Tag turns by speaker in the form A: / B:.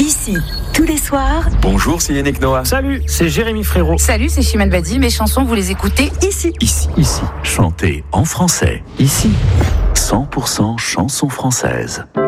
A: Ici, tous les soirs.
B: Bonjour, c'est Yannick Noah.
C: Salut, c'est Jérémy Frérot.
D: Salut, c'est Chimène Badi. Mes chansons, vous les écoutez ici.
E: Ici. Chantez en français. Ici. 100% chansons françaises.